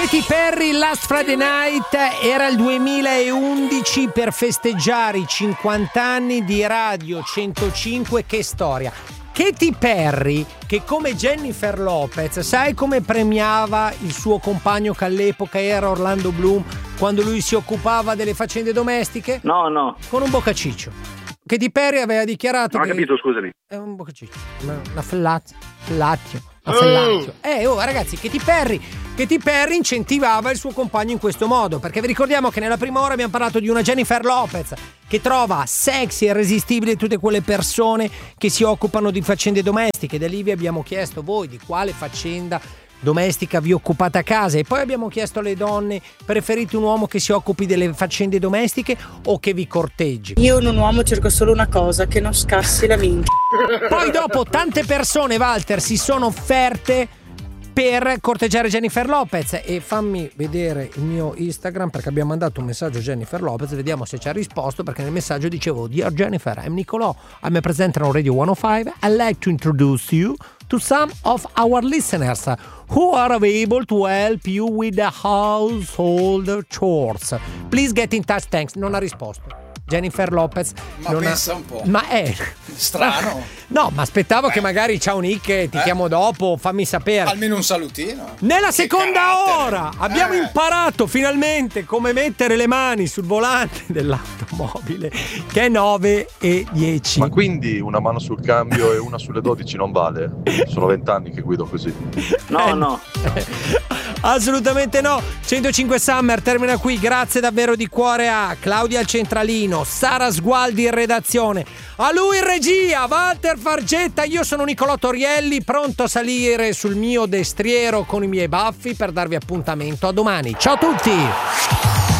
Katy Perry, Last Friday Night, era il 2011 per festeggiare i 50 anni di Radio 105. Che storia! Katy Perry, che come Jennifer Lopez, sai come premiava il suo compagno che all'epoca era Orlando Bloom quando lui si occupava delle faccende domestiche? No. Con un boccaciccio. Katy Perry aveva dichiarato Non ho capito, scusami. È un boccaciccio, una fellazio. Ragazzi, Katy Perry incentivava il suo compagno in questo modo, perché vi ricordiamo che nella prima ora abbiamo parlato di una Jennifer Lopez che trova sexy e irresistibile tutte quelle persone che si occupano di faccende domestiche. Da lì vi abbiamo chiesto voi di quale faccenda domestica vi occupate a casa, e poi abbiamo chiesto alle donne: preferite un uomo che si occupi delle faccende domestiche o che vi corteggi? Io in un uomo cerco solo una cosa: che non scassi la minchia. Poi dopo tante persone, Walter, si sono offerte per corteggiare Jennifer Lopez, e fammi vedere il mio Instagram perché abbiamo mandato un messaggio a Jennifer Lopez, vediamo se ci ha risposto, perché nel messaggio dicevo: Dear Jennifer, I'm Nicolò, I'm a presenter on Radio 105, I'd like to introduce you to some of our listeners who are available to help you with the household chores. Please get in touch, thanks. Non ha risposto Jennifer Lopez. Ma pensa un po'. Ma è strano. No, ma aspettavo che magari ciao Nick, ti chiamo dopo, fammi sapere. Almeno un salutino. Nella seconda carattere. ora abbiamo imparato finalmente come mettere le mani sul volante dell'automobile, che è 9:10. Ma quindi una mano sul cambio e una sulle 12 non vale? Sono 20 anni che guido così. No. Assolutamente no. 105 Summer termina qui. Grazie davvero di cuore a Claudia al centralino, Sara Sgualdi in redazione, a lui in regia, Walter Fargetta. Io sono Nicolò Torielli, pronto a salire sul mio destriero con i miei baffi per darvi appuntamento a domani. Ciao a tutti.